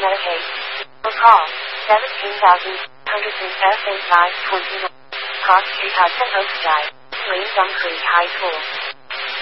Medicaid. Or call 17,100 F8529. Cost 3,000 Oak Drive, Lane Dumfries High School.